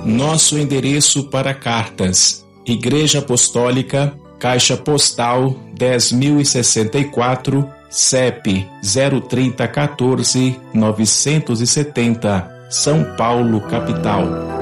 Nosso endereço para cartas: Igreja Apostólica, Caixa Postal 10.064, CEP 03014-970, São Paulo, capital.